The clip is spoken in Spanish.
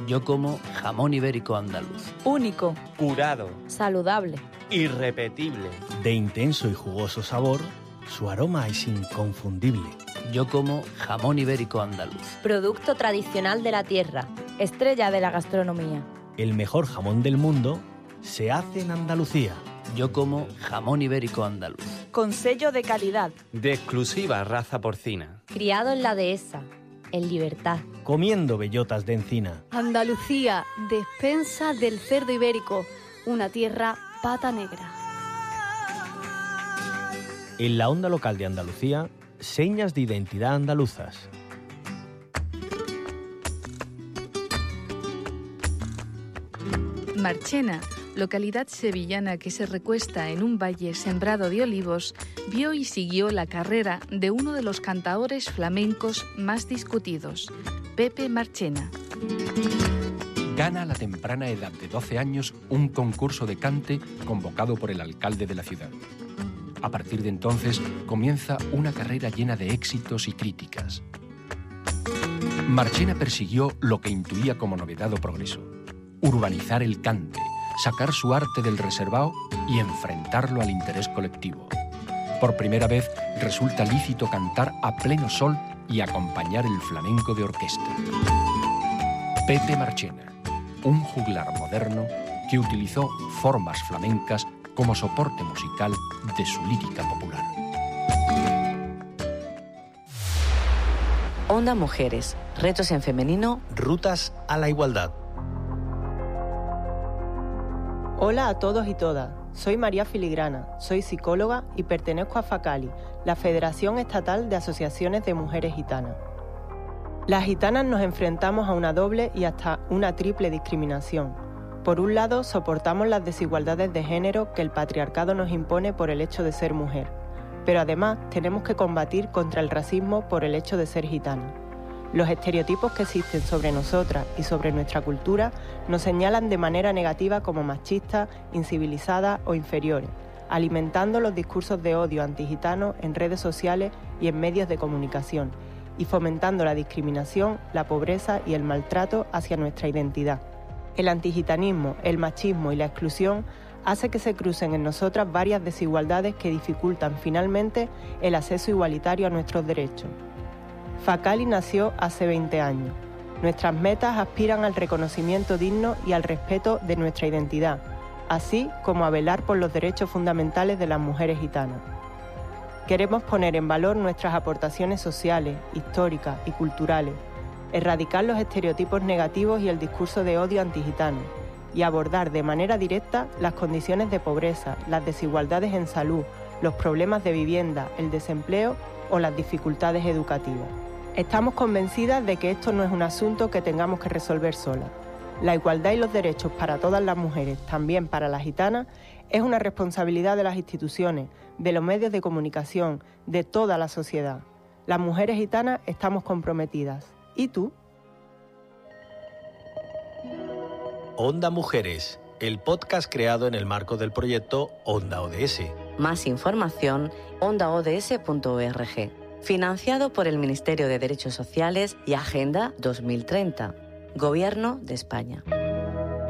Yo como jamón ibérico andaluz. Único. Curado. Saludable. Irrepetible. De intenso y jugoso sabor, su aroma es inconfundible. Yo como jamón ibérico andaluz. Producto tradicional de la tierra. Estrella de la gastronomía. El mejor jamón del mundo se hace en Andalucía. Yo como jamón ibérico andaluz. Con sello de calidad. De exclusiva raza porcina. Criado en la dehesa. En libertad. Comiendo bellotas de encina. Andalucía, despensa del cerdo ibérico. Una tierra pata negra. En la onda local de Andalucía, señas de identidad andaluzas. Marchena, localidad sevillana que se recuesta en un valle sembrado de olivos, vio y siguió la carrera de uno de los cantaores flamencos más discutidos, Pepe Marchena. Gana a la temprana edad de 12 años un concurso de cante convocado por el alcalde de la ciudad. A partir de entonces comienza una carrera llena de éxitos y críticas. Marchena persiguió lo que intuía como novedad o progreso: urbanizar el cante, sacar su arte del reservado y enfrentarlo al interés colectivo. Por primera vez resulta lícito cantar a pleno sol y acompañar el flamenco de orquesta. Pepe Marchena, un juglar moderno que utilizó formas flamencas como soporte musical de su lírica popular. Onda Mujeres, retos en femenino, rutas a la igualdad. Hola a todos y todas, soy María Filigrana, soy psicóloga y pertenezco a FACALI, la Federación Estatal de Asociaciones de Mujeres Gitanas. Las gitanas nos enfrentamos a una doble y hasta una triple discriminación. Por un lado, soportamos las desigualdades de género que el patriarcado nos impone por el hecho de ser mujer, pero además tenemos que combatir contra el racismo por el hecho de ser gitana. Los estereotipos que existen sobre nosotras y sobre nuestra cultura nos señalan de manera negativa como machistas, incivilizadas o inferiores, alimentando los discursos de odio antigitanos en redes sociales y en medios de comunicación, y fomentando la discriminación, la pobreza y el maltrato hacia nuestra identidad. El antigitanismo, el machismo y la exclusión hace que se crucen en nosotras varias desigualdades que dificultan finalmente el acceso igualitario a nuestros derechos. FACALI nació hace 20 años. Nuestras metas aspiran al reconocimiento digno y al respeto de nuestra identidad, así como a velar por los derechos fundamentales de las mujeres gitanas. Queremos poner en valor nuestras aportaciones sociales, históricas y culturales, erradicar los estereotipos negativos y el discurso de odio antigitano, y abordar de manera directa las condiciones de pobreza, las desigualdades en salud, los problemas de vivienda, el desempleo o las dificultades educativas. Estamos convencidas de que esto no es un asunto que tengamos que resolver solas. La igualdad y los derechos para todas las mujeres, también para las gitanas, es una responsabilidad de las instituciones, de los medios de comunicación, de toda la sociedad. Las mujeres gitanas estamos comprometidas. ¿Y tú? Onda Mujeres, el podcast creado en el marco del proyecto Onda ODS. Más información, ondaods.org. Financiado por el Ministerio de Derechos Sociales y Agenda 2030. Gobierno de España.